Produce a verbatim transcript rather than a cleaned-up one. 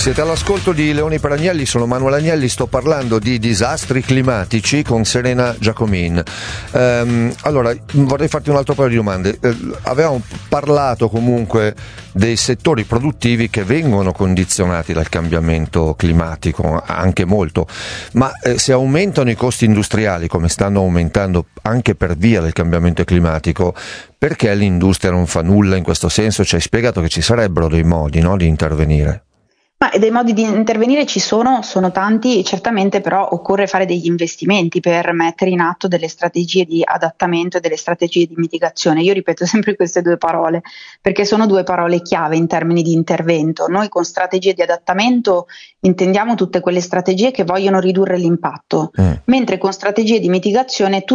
Siete all'ascolto di Leoni per Agnelli, sono Manuel Agnelli, sto parlando di disastri climatici con Serena Giacomin. Ehm, allora, vorrei farti un altro paio di domande. Eh, avevamo parlato comunque dei settori produttivi che vengono condizionati dal cambiamento climatico, anche molto, ma eh, se aumentano i costi industriali come stanno aumentando anche per via del cambiamento climatico, perché l'industria non fa nulla in questo senso? Ci hai spiegato che ci sarebbero dei modi, no, di intervenire. Ma dei modi di intervenire ci sono, sono tanti, certamente, però occorre fare degli investimenti per mettere in atto delle strategie di adattamento e delle strategie di mitigazione. Io ripeto sempre queste due parole, perché sono due parole chiave in termini di intervento. Noi con strategie di adattamento intendiamo tutte quelle strategie che vogliono ridurre l'impatto, mm. mentre con strategie di mitigazione